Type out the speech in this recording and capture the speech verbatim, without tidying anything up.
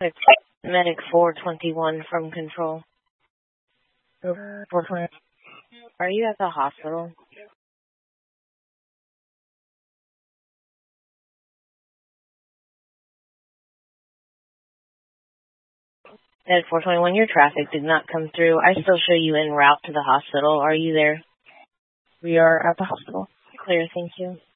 Medic four twenty-one from control. four twenty. Are you at the hospital? At four twenty-one, your traffic did not come through. I still show you en route to the hospital. Are you there? We are at the hospital. Clear, thank you.